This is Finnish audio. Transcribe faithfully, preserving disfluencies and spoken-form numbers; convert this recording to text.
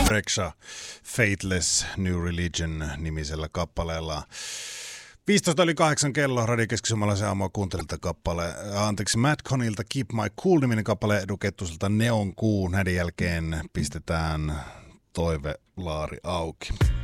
Reksha Fateless New Religion -nimisellä kappaleella. viisitoista yli kahdeksan kello, Radio Keski-Suomalaisen aamua kuuntelilta kappale, anteeksi, Madconilta Keep My Cool-niminen kappale, Edu Kettuselta Neon Kuu. Näiden jälkeen pistetään toivelaari auki.